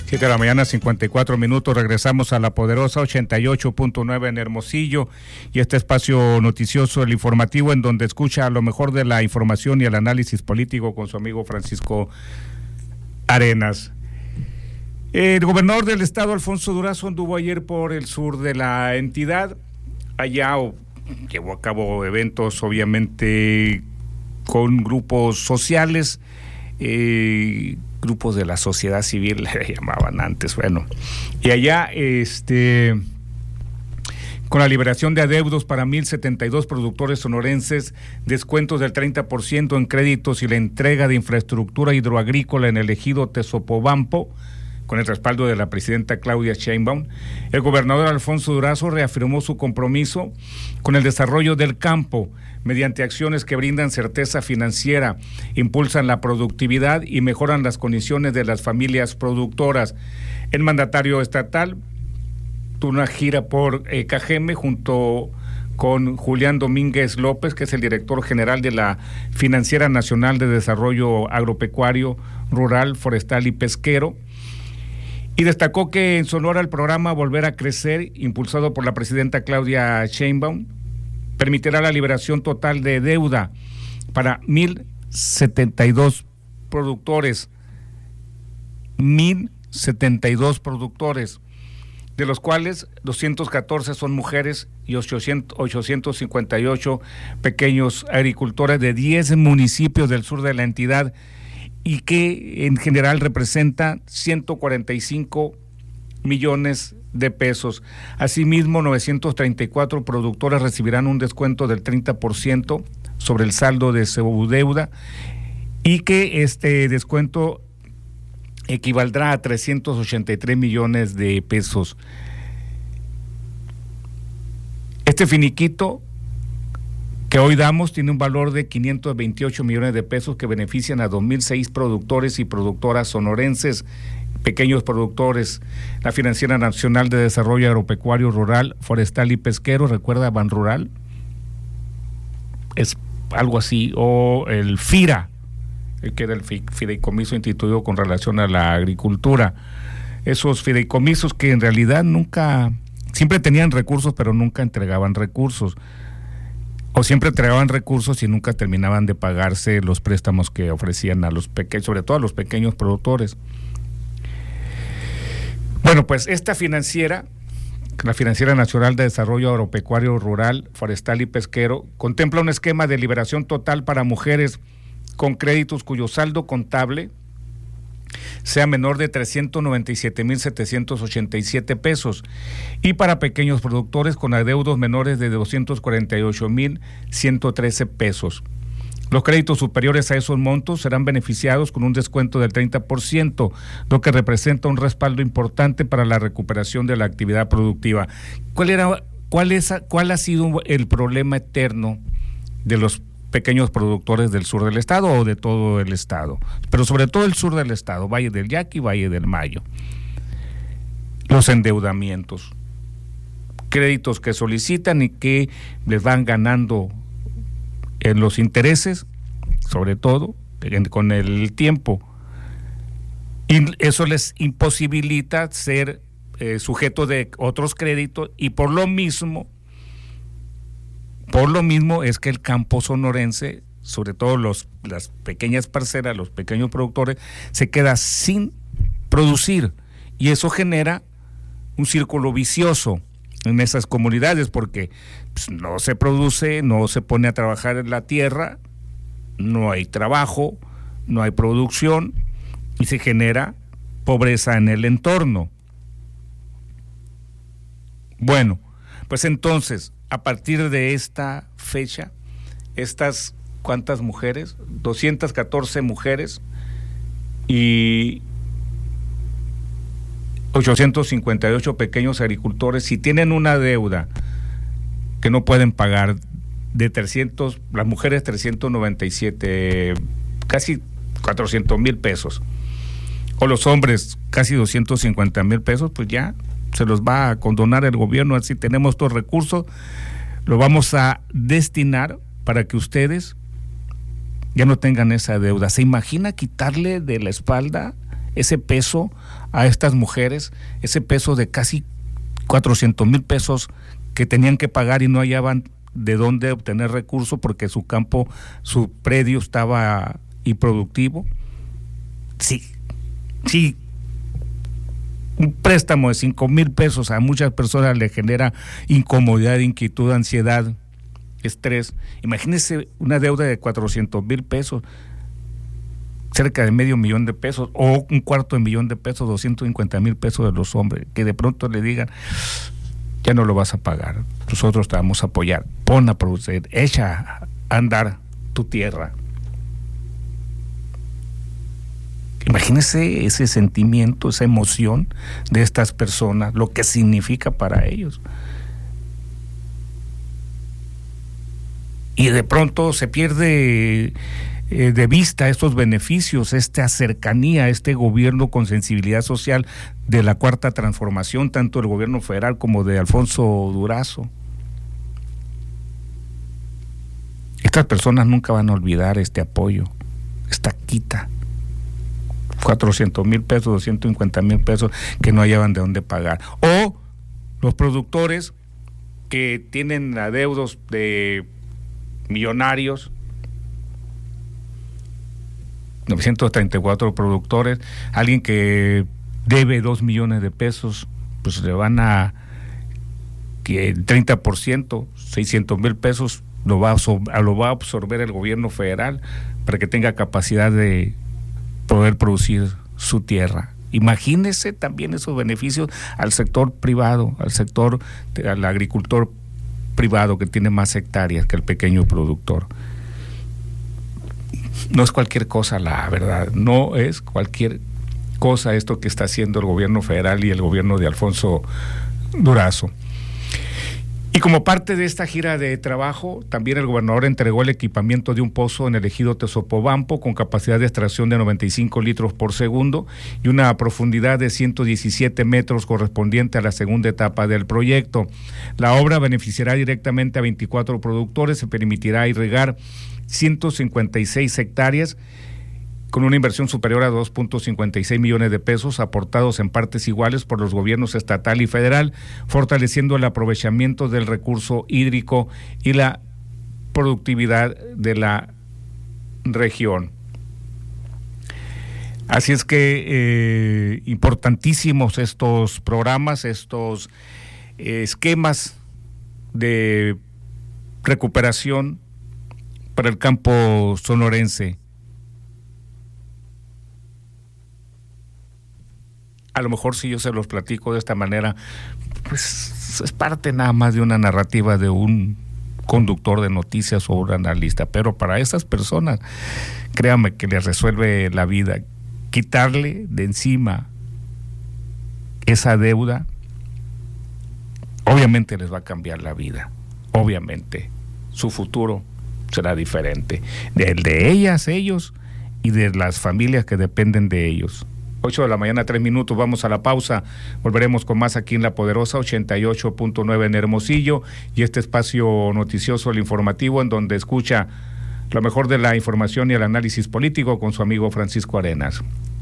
7 de la mañana, 54 minutos. Regresamos a la poderosa 88.9 en Hermosillo y este espacio noticioso, el informativo, en donde escucha lo mejor de la información y el análisis político con su amigo Francisco Arenas. El gobernador del estado, Alfonso Durazo, anduvo ayer por el sur de la entidad. Allá llevó a cabo eventos, obviamente, con grupos sociales, grupos de la sociedad civil, le llamaban antes, bueno. Y allá, con la liberación de adeudos para 1,072 productores sonorenses, descuentos del 30% en créditos y la entrega de infraestructura hidroagrícola en el ejido Tezopobampo, con el respaldo de la presidenta Claudia Sheinbaum, el gobernador Alfonso Durazo reafirmó su compromiso con el desarrollo del campo mediante acciones que brindan certeza financiera, impulsan la productividad y mejoran las condiciones de las familias productoras. El mandatario estatal tuvo una gira por Cajeme junto con Julián Domínguez López, que es el director general de la Financiera Nacional de Desarrollo Agropecuario, Rural, Forestal y Pesquero. Y destacó que en Sonora el programa Volver a Crecer, impulsado por la presidenta Claudia Sheinbaum, permitirá la liberación total de deuda para 1,072 productores. 1,072 productores, de los cuales 214 son mujeres y 858 pequeños agricultores de 10 municipios del sur de la entidad, y que en general representa 145 millones de pesos. Asimismo, 934 productores recibirán un descuento del 30% sobre el saldo de su deuda, y que este descuento equivaldrá a 383 millones de pesos. Este finiquito que hoy damos tiene un valor de 528 millones de pesos que benefician a 2,006 productores y productoras sonorenses, pequeños productores. La Financiera Nacional de Desarrollo Agropecuario, Rural, Forestal y Pesquero, ¿recuerda Banrural? Es algo así, o el FIRA, que era el fideicomiso instituido con relación a la agricultura. Esos fideicomisos que en realidad siempre tenían recursos, pero nunca entregaban recursos. O siempre entregaban recursos y nunca terminaban de pagarse los préstamos que ofrecían a los pequeños, sobre todo a los pequeños productores. Bueno, pues esta financiera, la Financiera Nacional de Desarrollo Agropecuario, Rural, Forestal y Pesquero, contempla un esquema de liberación total para mujeres con créditos cuyo saldo contable sea menor de 397,787 pesos, y para pequeños productores con adeudos menores de 248,113 pesos. Los créditos superiores a esos montos serán beneficiados con un descuento del 30%, lo que representa un respaldo importante para la recuperación de la actividad productiva. ¿Cuál ha sido el problema eterno de los pequeños productores del sur del estado o de todo el estado? Pero sobre todo el sur del estado, Valle del Yaqui, Valle del Mayo. Los endeudamientos, créditos que solicitan y que les van ganando en los intereses, sobre todo con el tiempo, y eso les imposibilita ser sujeto de otros créditos, y por lo mismo es que el campo sonorense, sobre todo las pequeñas parcelas, los pequeños productores, se queda sin producir, y eso genera un círculo vicioso en esas comunidades, porque no se produce, no se pone a trabajar en la tierra, no hay trabajo, no hay producción, y se genera pobreza en el entorno. Bueno, pues entonces, a partir de esta fecha, ¿cuántas mujeres? 214 mujeres y 858 pequeños agricultores, si tienen una deuda que no pueden pagar de 300, las mujeres 397, casi 400,000 pesos, o los hombres casi 250,000 pesos, pues ya se los va a condonar el gobierno. Así tenemos estos recursos, lo vamos a destinar para que ustedes ya no tengan esa deuda. ¿Se imagina quitarle de la espalda ese peso a estas mujeres, ese peso de casi 400,000 pesos que tenían que pagar y no hallaban de dónde obtener recursos porque su campo, su predio estaba improductivo. Sí, un préstamo de 5,000 pesos a muchas personas le genera incomodidad, inquietud, ansiedad, estrés. Imagínense una deuda de 400,000 pesos, cerca de $500,000 de pesos, o $250,000 de pesos, 250,000 pesos de los hombres, que de pronto le digan, ya no lo vas a pagar, nosotros te vamos a apoyar, pon a producir, echa a andar tu tierra. Imagínense ese sentimiento, esa emoción de estas personas, lo que significa para ellos. Y de pronto se pierde de vista estos beneficios, esta cercanía, este gobierno con sensibilidad social de la Cuarta Transformación, tanto el gobierno federal como de Alfonso Durazo. Estas personas nunca van a olvidar este apoyo, esta quita. 400,000 pesos, 250,000 pesos que no hallaban de dónde pagar. O los productores que tienen adeudos de millonarios, 934 productores, alguien que debe 2 millones de pesos, pues le van a que el 30%, 600,000 pesos, lo va a absorber el gobierno federal para que tenga capacidad de poder producir su tierra. Imagínese también esos beneficios al sector privado, al agricultor privado que tiene más hectáreas que el pequeño productor. No es cualquier cosa, la verdad, no es cualquier cosa esto que está haciendo el gobierno federal y el gobierno de Alfonso Durazo. Y como parte de esta gira de trabajo, también el gobernador entregó el equipamiento de un pozo en el ejido Tezopobampo con capacidad de extracción de 95 litros por segundo y una profundidad de 117 metros correspondiente a la segunda etapa del proyecto. La obra beneficiará directamente a 24 productores, se permitirá irrigar 156 hectáreas con una inversión superior a 2.56 millones de pesos aportados en partes iguales por los gobiernos estatal y federal, fortaleciendo el aprovechamiento del recurso hídrico y la productividad de la región. Así es que importantísimos estos programas, estos esquemas de recuperación para el campo sonorense. A lo mejor si yo se los platico de esta manera, pues es parte nada más de una narrativa de un conductor de noticias o un analista, pero para esas personas, créanme que les resuelve la vida. Quitarle de encima esa deuda, obviamente les va a cambiar la vida, obviamente. Su futuro será diferente, del de ellas, ellos y de las familias que dependen de ellos. 8 de la mañana, 3 minutos, vamos a la pausa, volveremos con más aquí en La Poderosa 88.9 en Hermosillo y este espacio noticioso, el informativo, en donde escucha lo mejor de la información y el análisis político con su amigo Francisco Arenas.